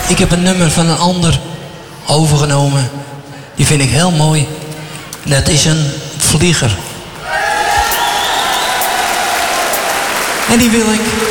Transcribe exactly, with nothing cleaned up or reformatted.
ik heb een nummer van een ander overgenomen. Die vind ik heel mooi. Dat is een vlieger. En die wil ik